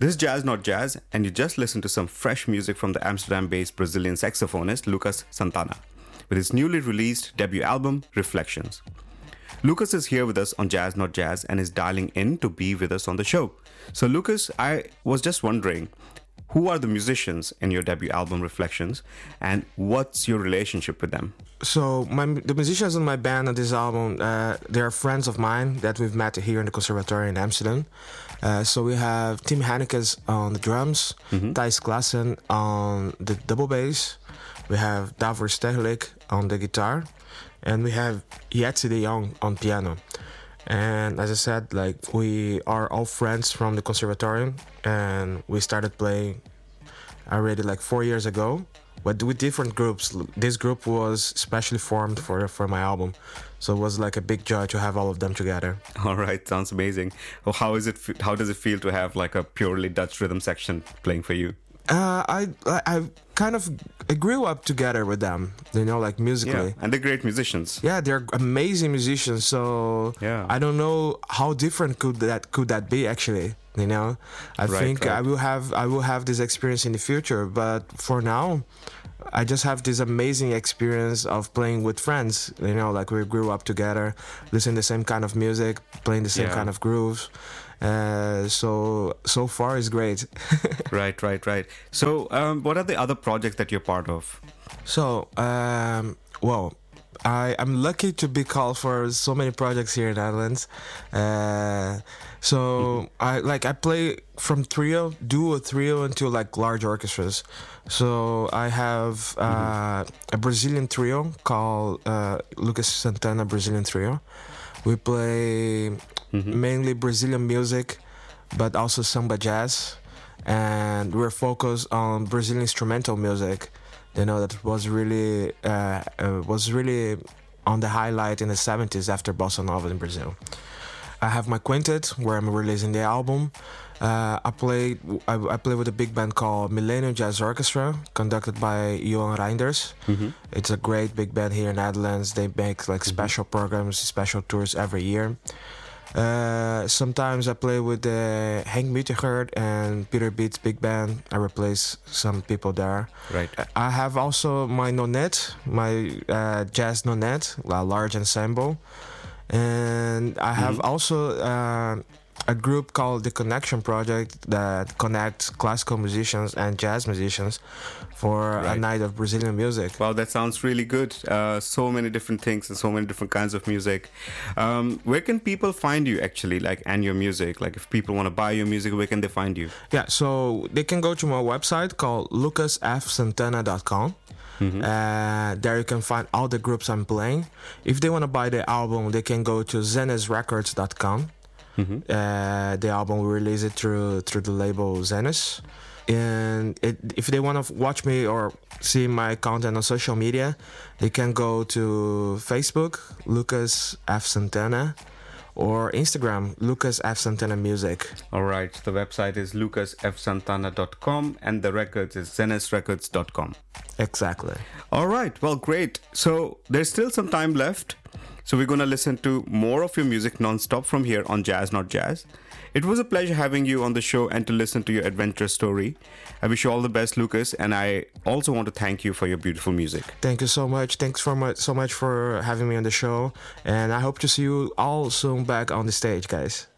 This is Jazz Not Jazz, and you just listened to some fresh music from the Amsterdam-based Brazilian saxophonist Lucas Santana with his newly released debut album, Reflections. Lucas is here with us on Jazz Not Jazz and is dialing in to be with us on the show. So Lucas, I was just wondering, who are the musicians in your debut album, Reflections, and what's your relationship with them? So the musicians in my band on this album, they are friends of mine that we've met here in the Conservatory in Amsterdam. So we have Tim Hannekes on the drums, Thijs Klassen on the double bass, we have Davor Stegelik on the guitar, and we have Jetsi de Jong on piano. And as I said, like, we are all friends from the Conservatorium, and we started playing already like 4 years ago, but with different groups. This group was specially formed for my album, so it was like a big joy to have all of them together. All right, sounds amazing. Well, how does it feel to have like a purely Dutch rhythm section playing for you? I grew up together with them, you know, like musically. Yeah, and they're great musicians. Yeah, they're amazing musicians. So yeah. I don't know how different could that be actually. You know, I think I will have this experience in the future. But for now, I just have this amazing experience of playing with friends. You know, like we grew up together, listening to the same kind of music, playing the same kind of grooves. So far it's great. Right. So what are the other projects that you're part of? So I'm lucky to be called for so many projects here in the Netherlands. I play from duo trio into like large orchestras. So I have a Brazilian trio called Lucas Santana Brazilian Trio. We play mainly Brazilian music, but also samba jazz, and we're focused on Brazilian instrumental music. You know, that was really on the highlight in the 70s after Bossa Nova in Brazil. I have my quintet where I'm releasing the album. I play with a big band called Millennium Jazz Orchestra, conducted by Johan Reinders. It's a great big band here in the Netherlands. They make like special programs, special tours every year. Sometimes I play with Henk Mutiger and Peter Beats big band. I replace some people there. Right. I have also my nonette, my jazz nonette, a large ensemble. And I have also a group called the Connection Project that connects classical musicians and jazz musicians for a night of Brazilian music. Wow, that sounds really good. So many different things and so many different kinds of music. Where can people find you actually, like, and your music? Like, if people want to buy your music, where can they find you? Yeah, so they can go to my website called lucasfsantana.com. There you can find all the groups I'm playing. If they want to buy the album, they can go to zenisrecords.com. The album we release it through the label Zenis. And if they want to watch me or see my content on social media, they can go to Facebook, Lucas F. Santana, or Instagram, Lucas F. Santana Music. All right, the website is lucasfsantana.com and the records is zenisrecords.com. Exactly. All right, well, great. So there's still some time left. So we're going to listen to more of your music non-stop from here on Jazz Not Jazz. It was a pleasure having you on the show and to listen to your adventurous story. I wish you all the best, Lucas, and I also want to thank you for your beautiful music. Thank you so much. Thanks so much for having me on the show, and I hope to see you all soon back on the stage, guys.